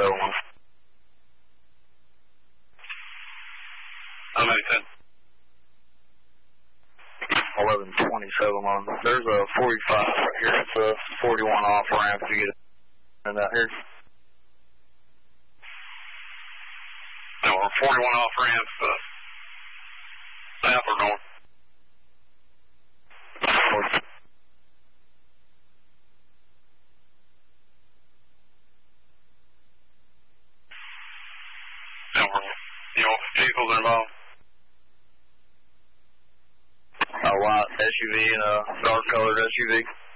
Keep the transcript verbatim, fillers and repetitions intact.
seven one. I'm eight ten. eleven twenty-seven one. There's a forty-five right here. It's a forty-one off ramp if you get it in out here. No, we're forty-one off ramp, uh, south or north? North. No, we're, you know, vehicles involved? A white S U V and a dark colored S U V.